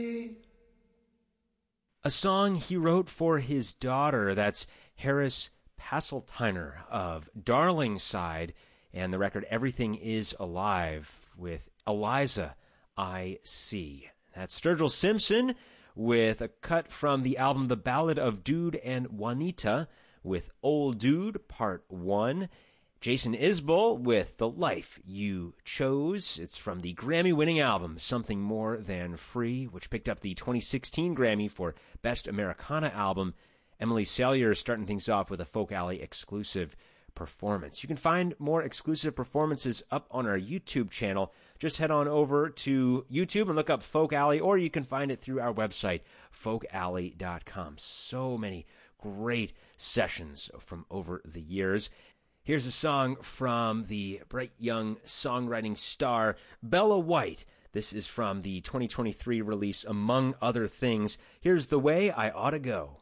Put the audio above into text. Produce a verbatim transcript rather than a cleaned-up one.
A song he wrote for his daughter. That's Harris Passeltiner of Darlingside, and the record Everything Is Alive with Eliza I See. That's Sturgill Simpson with a cut from the album The Ballad of Dude and Juanita with Old Dude Part one. Jason Isbell with The Life You Chose. It's from the Grammy-winning album Something More Than Free, which picked up the twenty sixteen Grammy for Best Americana Album. Emily Salier starting things off with a Folk Alley exclusive performance. You can find more exclusive performances up on our YouTube channel. Just head on over to YouTube and look up Folk Alley, or you can find it through our website, folk alley dot com. So many great sessions from over the years. Here's a song from the bright young songwriting star Bella White. This is from the twenty twenty-three release Among Other Things. Here's The Way I Oughta Go.